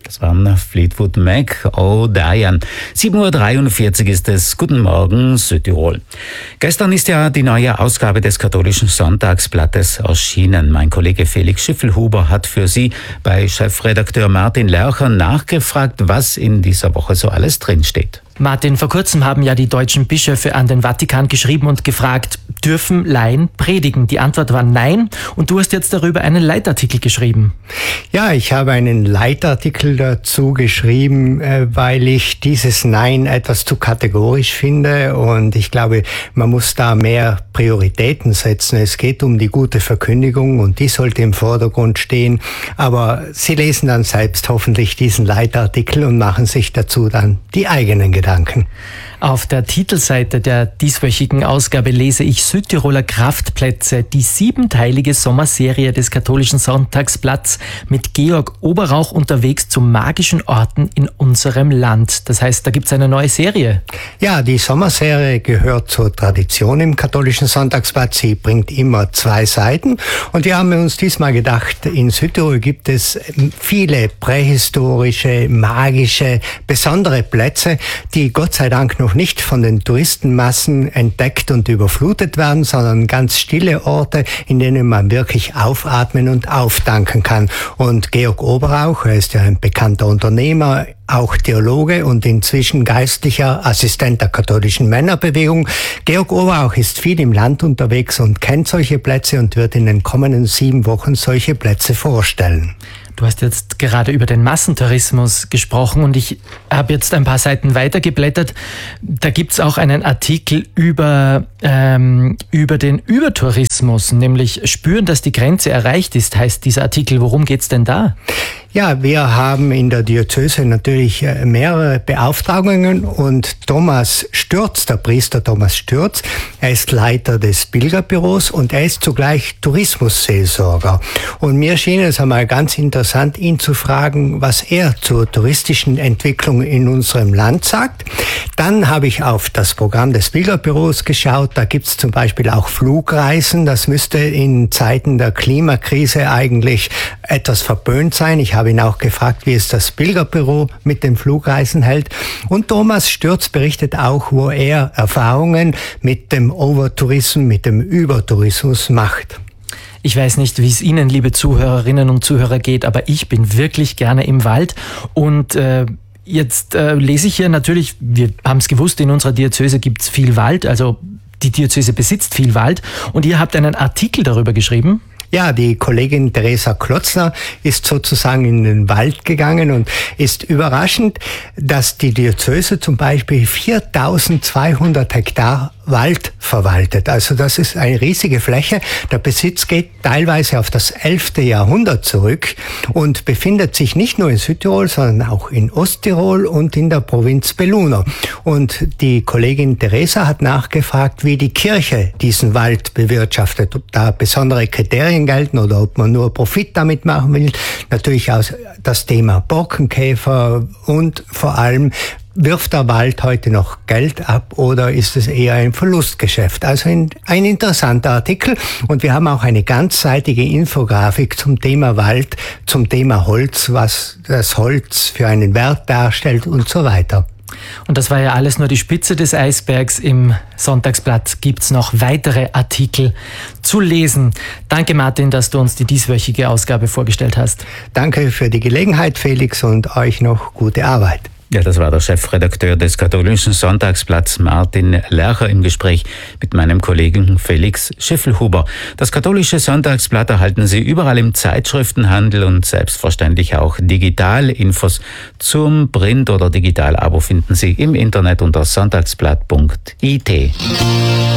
Das waren Fleetwood Mac, Oh Diane. 7.43 Uhr ist es. Guten Morgen, Südtirol. Gestern ist ja die neue Ausgabe des katholischen Sonntagsblattes erschienen. Mein Kollege Felix Schiffelhuber hat für Sie bei Chefredakteur Martin Lercher nachgefragt, was in dieser Woche so alles drinsteht. Martin, vor kurzem haben ja die deutschen Bischöfe an den Vatikan geschrieben und gefragt, dürfen Laien predigen? Die Antwort war nein, und du hast jetzt darüber einen Leitartikel geschrieben. Ja, ich habe einen Leitartikel dazu geschrieben, weil ich dieses Nein etwas zu kategorisch finde, und ich glaube, man muss da mehr Prioritäten setzen. Es geht um die gute Verkündigung und die sollte im Vordergrund stehen, aber Sie lesen dann selbst hoffentlich diesen Leitartikel und machen sich dazu dann die eigenen Gedanken. Auf der Titelseite der dieswöchigen Ausgabe lese ich Südtiroler Kraftplätze, die 7-teilige Sommerserie des katholischen Sonntagsblatts mit Georg Oberrauch unterwegs zu magischen Orten in unserem Land. Das heißt, da gibt's eine neue Serie. Ja, die Sommerserie gehört zur Tradition im katholischen Sonntagsblatt. Sie bringt immer 2 Seiten, und wir haben uns diesmal gedacht, in Südtirol gibt es viele prähistorische, magische, besondere Plätze, die Gott sei Dank noch nicht von den Touristenmassen entdeckt und überflutet werden, sondern ganz stille Orte, in denen man wirklich aufatmen und auftanken kann. Und Georg Oberrauch, er ist ja ein bekannter Unternehmer, auch Theologe und inzwischen geistlicher Assistent der katholischen Männerbewegung. Georg Oberrauch ist viel im Land unterwegs und kennt solche Plätze und wird in den kommenden 7 Wochen solche Plätze vorstellen. Du hast jetzt gerade über den Massentourismus gesprochen, und ich habe jetzt ein paar Seiten weitergeblättert. Da gibt's auch einen Artikel über den Übertourismus, nämlich spüren, dass die Grenze erreicht ist, heißt dieser Artikel. Worum geht's denn da? Ja, wir haben in der Diözese natürlich mehrere Beauftragungen, und Thomas Stürz, der Priester Thomas Stürz, er ist Leiter des Pilgerbüros und er ist zugleich Tourismusseelsorger. Und mir schien es einmal ganz interessant, ihn zu fragen, was er zur touristischen Entwicklung in unserem Land sagt. Dann habe ich auf das Programm des Pilgerbüros geschaut. Da gibt es zum Beispiel auch Flugreisen. Das müsste in Zeiten der Klimakrise eigentlich etwas verböhnt sein. Ich habe ihn auch gefragt, wie es das Pilgerbüro mit den Flugreisen hält. Und Thomas Stürz berichtet auch, wo er Erfahrungen mit dem Overtourismus, mit dem Übertourismus macht. Ich weiß nicht, wie es Ihnen, liebe Zuhörerinnen und Zuhörer, geht, aber ich bin wirklich gerne im Wald, und jetzt lese ich hier natürlich, wir haben es gewusst, in unserer Diözese gibt es viel Wald, also die Diözese besitzt viel Wald, und ihr habt einen Artikel darüber geschrieben. Ja, die Kollegin Theresa Klotzner ist sozusagen in den Wald gegangen und ist überraschend, dass die Diözese zum Beispiel 4.200 Hektar Wald verwaltet. Also das ist eine riesige Fläche. Der Besitz geht teilweise auf das 11. Jahrhundert zurück und befindet sich nicht nur in Südtirol, sondern auch in Osttirol und in der Provinz Belluno. Und die Kollegin Theresa hat nachgefragt, wie die Kirche diesen Wald bewirtschaftet, ob da besondere Kriterien gelten oder ob man nur Profit damit machen will. Natürlich auch das Thema Borkenkäfer, und vor allem, wirft der Wald heute noch Geld ab oder ist es eher ein Verlustgeschäft? Also ein interessanter Artikel, und wir haben auch eine ganzseitige Infografik zum Thema Wald, zum Thema Holz, was das Holz für einen Wert darstellt und so weiter. Und das war ja alles nur die Spitze des Eisbergs. Im Sonntagsblatt gibt's noch weitere Artikel zu lesen. Danke, Martin, dass du uns die dieswöchige Ausgabe vorgestellt hast. Danke für die Gelegenheit, Felix, und euch noch gute Arbeit. Ja, das war der Chefredakteur des katholischen Sonntagsblatts Martin Lercher im Gespräch mit meinem Kollegen Felix Schiffelhuber. Das katholische Sonntagsblatt erhalten Sie überall im Zeitschriftenhandel und selbstverständlich auch digital. Infos zum Print- oder Digital-Abo finden Sie im Internet unter sonntagsblatt.it.